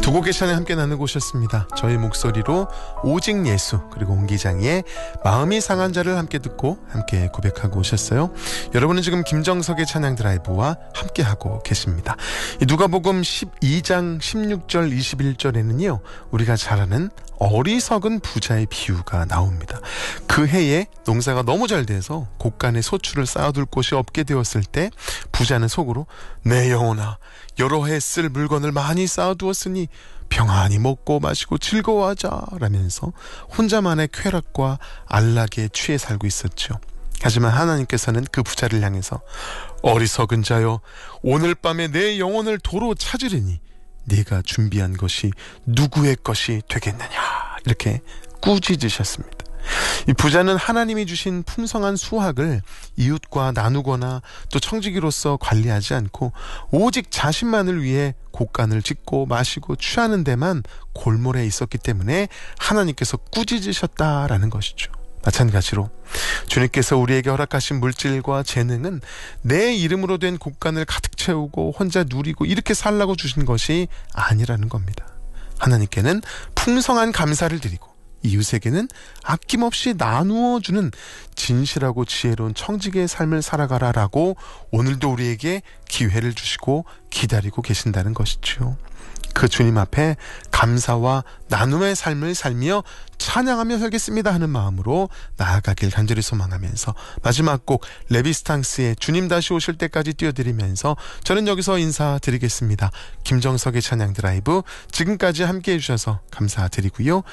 두 곡의 찬양 함께 나누고 오셨습니다. 저희 목소리로 오직 예수 그리고 옹기장의 마음이 상한 자를 함께 듣고 함께 고백하고 오셨어요. 여러분은 지금 김정석의 찬양 드라이브와 함께하고 계십니다. 누가복음 12장 16절 21절에는요 우리가 잘 아는 어리석은 부자의 비유가 나옵니다. 그 해에 농사가 너무 잘 돼서 곳간에 소출을 쌓아둘 곳이 없게 되었을 때 부자는 속으로 내 영혼아 여러 해 쓸 물건을 많이 쌓아두었으니 평안히 먹고 마시고 즐거워하자 라면서 혼자만의 쾌락과 안락에 취해 살고 있었죠. 하지만 하나님께서는 그 부자를 향해서 어리석은 자여 오늘 밤에 내 영혼을 도로 찾으리니 네가 준비한 것이 누구의 것이 되겠느냐 이렇게 꾸짖으셨습니다. 이 부자는 하나님이 주신 풍성한 수확을 이웃과 나누거나 또 청지기로서 관리하지 않고 오직 자신만을 위해 곳간을 짓고 마시고 취하는 데만 골몰해 있었기 때문에 하나님께서 꾸짖으셨다라는 것이죠. 마찬가지로 주님께서 우리에게 허락하신 물질과 재능은 내 이름으로 된 곳간을 가득 채우고 혼자 누리고 이렇게 살라고 주신 것이 아니라는 겁니다. 하나님께는 풍성한 감사를 드리고 이웃에게는 아낌없이 나누어 주는 진실하고 지혜로운 청지기의 삶을 살아가라라고 오늘도 우리에게 기회를 주시고 기다리고 계신다는 것이죠. 그 주님 앞에 감사와 나눔의 삶을 살며 찬양하며 살겠습니다 하는 마음으로 나아가길 간절히 소망하면서 마지막 곡 레비스탕스의 주님 다시 오실 때까지 띄워드리면서 저는 여기서 인사드리겠습니다. 김정석의 찬양 드라이브 지금까지 함께해 주셔서 감사드리고요.